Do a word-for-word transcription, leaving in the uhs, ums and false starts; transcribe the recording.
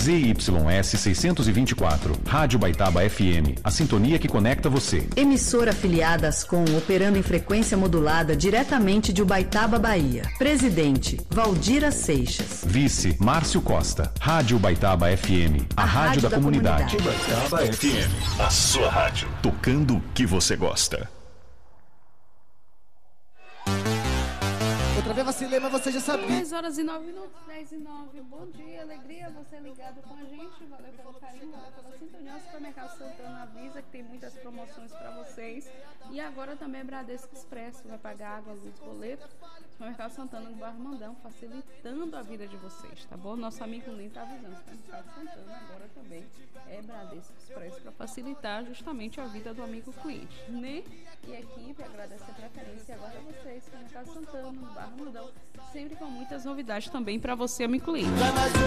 Z Y S seiscentos e vinte e quatro, Rádio Baitaba F M, a sintonia que conecta você. Emissora afiliada às Com, operando em frequência modulada diretamente de Ubaitaba, Bahia. Presidente, Valdira Seixas. Vice, Márcio Costa. Rádio Baitaba F M, a, a rádio, rádio da, da comunidade. comunidade. Baitaba F M, a sua rádio. Tocando o que você gosta. Outra vez vacilei, mas você já sabia. dez horas e nove minutos, dez e nove. Bom dia, alegria, você ligado com a gente. Valeu pelo carinho, valeu pela sintonia. O Supermercado Santana avisa que tem muitas promoções para vocês. E agora também é Bradesco Expresso, vai pagar água, luz, boleto. Supermercado Santana do Bairro Mandão, facilitando a vida de vocês, tá bom? Nosso amigo Lin tá avisando. Supermercado Santana agora também é Bradesco Expresso para facilitar justamente a vida do amigo cliente. Né? E a equipe agradece a preferência. E agora é vocês, Supermercado Santana, no Bairro Mandão, sempre com muitas novidades também para você, amigo cliente.